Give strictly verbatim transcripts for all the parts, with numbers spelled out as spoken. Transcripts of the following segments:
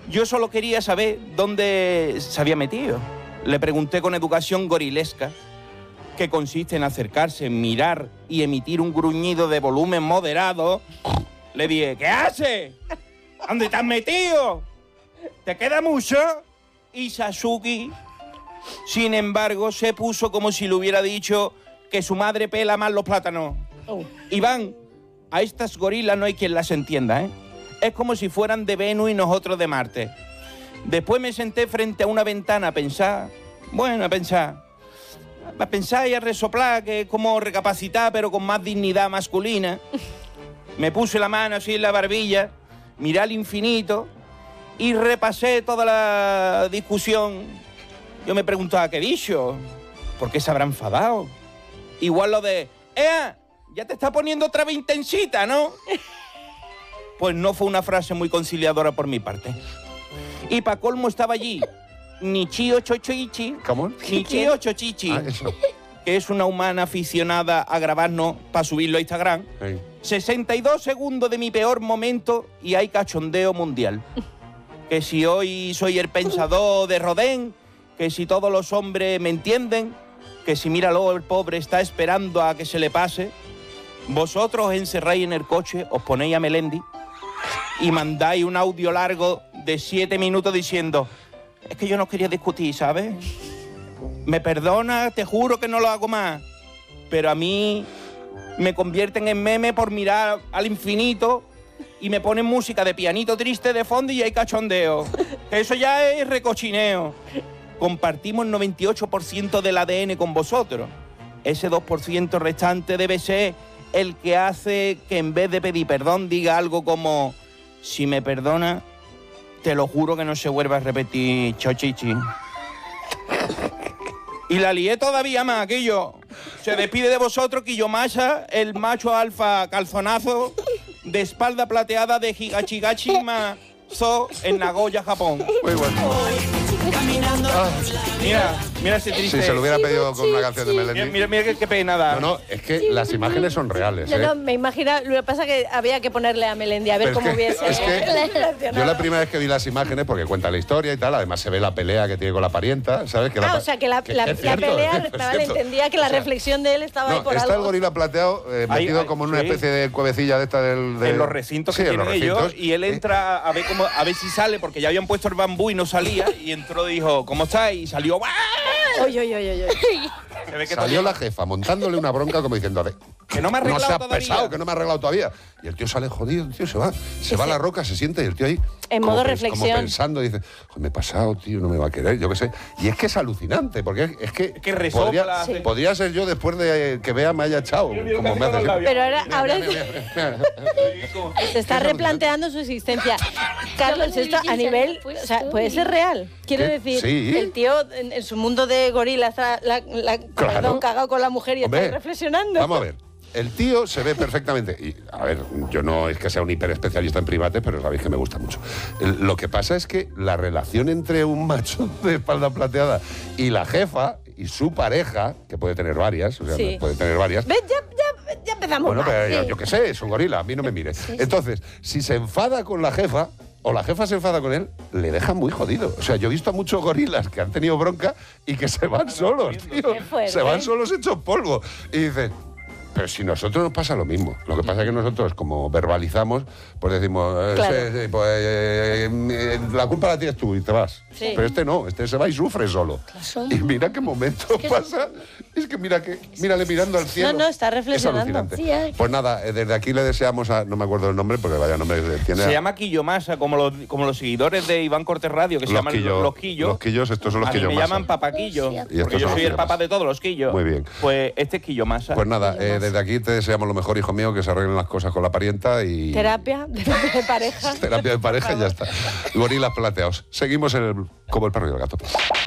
Yo solo quería saber dónde se había metido. Le pregunté con educación gorilesca, que consiste en acercarse, mirar y emitir un gruñido de volumen moderado. Le dije, ¿qué haces? ¿Dónde te has metido? ¿Te queda mucho? Y Sasuke, sin embargo, se puso como si le hubiera dicho que su madre pela más los plátanos. Oh. Iván, a estas gorilas no hay quien las entienda, ¿eh? Es como si fueran de Venus y nosotros de Marte. Después me senté frente a una ventana a pensar, bueno, a pensar, a pensar y a resoplar, que es como recapacitar, pero con más dignidad masculina. Me puse la mano así en la barbilla, miré al infinito y repasé toda la discusión. Yo me preguntaba, ¿qué dicho? ¿Por qué se habrá enfadado? Igual lo de, ¡eh! Ya te está poniendo otra vez intensita, ¿no? Pues no fue una frase muy conciliadora por mi parte. Y pa' colmo estaba allí Nichio Chochoichi. ¿Cómo? Nichio Chochichi. Ah, eso. Que es una humana aficionada a grabarnos para subirlo a Instagram. Sí. sesenta y dos segundos de mi peor momento y hay cachondeo mundial. Que si hoy soy el pensador de Rodin, que si todos los hombres me entienden, que si míralo, el pobre está esperando a que se le pase. Vosotros os encerráis en el coche, os ponéis a Melendi y mandáis un audio largo de siete minutos diciendo, es que yo no quería discutir, ¿sabes? Me perdona, te juro que no lo hago más, pero a mí me convierten en meme por mirar al infinito y me ponen música de pianito triste de fondo y hay cachondeo. Eso ya es recochineo. Compartimos el noventa y ocho por ciento del A D N con vosotros. Ese dos por ciento restante debe ser el que hace que en vez de pedir perdón diga algo como, si me perdona, te lo juro que no se vuelva a repetir, Chochichi. Y la lié todavía más, Quillo. Se despide de vosotros, Quillomasa, el macho alfa calzonazo de espalda plateada de Higachigashima So en Nagoya, Japón. Muy bueno. Ah, mira, mira ese triste. Si se lo hubiera pedido con una canción de Melendi. Mira, mira, mira qué, qué pena da. No, no, es que las imágenes son reales, No, ¿eh? no, me imagino, lo que pasa es que había que ponerle a Melendi a ver Pero cómo es que, hubiese. es que yo la primera vez que vi las imágenes, porque cuenta la historia y tal, además se ve la pelea que tiene con la parienta, ¿sabes? Que ah, la, o sea, que la, que la, es la cierto, pelea, es vale, entendía que la o sea, reflexión de él estaba no, ahí por está algo. el gorila plateado eh, metido ay, ay, como en una sí. especie de cuevecilla de esta del... De... En los recintos sí, que en los tienen ellos, recintos. y él entra a ver cómo, a ver si sale, porque ya habían puesto el bambú y no salía, y entró y dijo, ¿cómo está? Y salió... Oye, oye, oye, oye. Se ve que Salió todavía... la jefa montándole una bronca como diciendo, que no me ha arreglado no seas todavía. pesado, que no me ha arreglado todavía. Y el tío sale jodido, el tío se va, se va a la roca, se sienta y el tío ahí... En como modo pens- reflexión. Como pensando, dice, me he pasado, tío, no me va a querer, yo qué sé. Y es que es alucinante, porque es, es que... que resopla, podría, sí. podría ser yo después de que vea me haya echado, Mira, mira, como casi me hace con los siempre. Pero ahora, ahora Mira, mira, mira. se está replanteando su existencia. Carlos, esto a nivel, o sea, puede ser real. Quiero ¿Qué? decir, Sí. el tío en, en su mundo de gorila está la, la, Claro. perdón, cagado con la mujer y Hombre, está ahí reflexionando. Vamos a ver. El tío se ve perfectamente. Y, a ver, yo no es que sea un hiperespecialista en primates, pero sabéis que me gusta mucho. El- lo que pasa es que la relación entre un macho de espalda plateada y la jefa y su pareja, que puede tener varias, o sea, Sí. puede tener varias. ¿Ves? Ya, ya, ya empezamos Bueno, mal. pero yo, Sí. yo qué sé, es un gorila, a mí no me mire. Entonces, si se enfada con la jefa, o la jefa se enfada con él, le deja muy jodido. O sea, yo he visto a muchos gorilas que han tenido bronca y que se van solos, tío. Qué fuerte. Se van solos hechos polvo. Y dices, pero si nosotros nos pasa lo mismo. Lo que pasa es que nosotros, como verbalizamos, pues decimos, eh, Claro. sí, sí, pues eh, eh, la culpa la tienes tú y te vas. Sí. Pero este no, este se va y sufre solo. Y mira qué momento pasa. Es que mira que, mírale mirando al cielo. No, no, está reflexionando. Es alucinante. Sí, hay- Pues nada, eh, desde aquí le deseamos a, no me acuerdo el nombre, porque vaya nombre tiene. Se llama Quillomasa, como los, como los seguidores de Iván Cortés Radio, que se Los llaman quillos, los Quillos. los quillos, estos son los A mí me Quillomasa. llaman Papaquillo, Y estos porque son yo los soy el papá Quillomasa. de todos los quillos. Muy bien. Pues este es Quillomasa. Pues nada, eh, desde aquí te deseamos lo mejor, hijo mío, que se arreglen las cosas con la parienta y... Terapia, terapia de pareja. Terapia de pareja y ya está. Gorilas plateados. Seguimos en el, como el perro y el gato.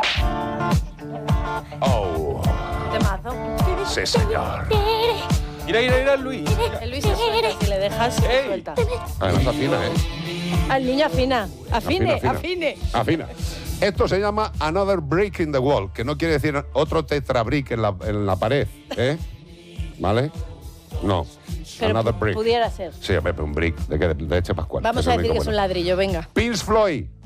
Oh, Temazo. sí, señor. Mira, mira, mira, Luis. El Luis se suelta, si le dejas, se Ey. suelta. Además afina, ¿eh? Al niño afina. Afine, Afina, afine. Afina. Esto se llama Another Brick in the Wall, que no quiere decir otro tetrabrick en la, en la pared, ¿eh? ¿Vale? No. Pero Another pu- brick. pudiera ser. Sí, hombre, pero un brick de, que- de leche pascual. Vamos Eso a es lo decir que único es un bueno. ladrillo, venga. Prince Floyd.